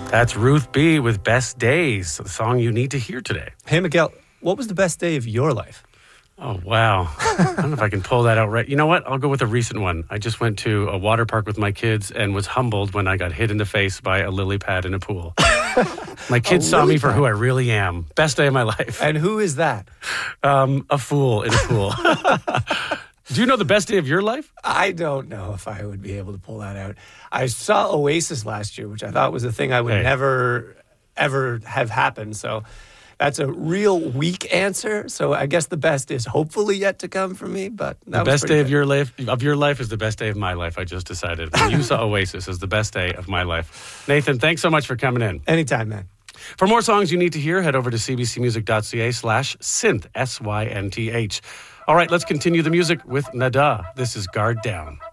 That's Ruth B. with Best Days, the song you need to hear today. Hey, Miguel, what was the best day of your life? Oh, wow. I don't know if I can pull that out right. You know what? I'll go with a recent one. I just went to a water park with my kids and was humbled when I got hit in the face by a lily pad in a pool. My kids saw me for who I really am. Best day of my life. And who is that? A fool in a pool. Do you know the best day of your life? I don't know if I would be able to pull that out. I saw Oasis last year, which I thought was a thing I would never, ever have happened. So that's a real weak answer. So I guess the best is hopefully yet to come for me. But the best day of your life is the best day of my life. I just decided. When you saw Oasis is the best day of my life. Nathan, thanks so much for coming in. Anytime, man. For more songs you need to hear, head over to cbcmusic.ca/synth, SYNTH. All right, let's continue the music with Nada. This is Guard Down.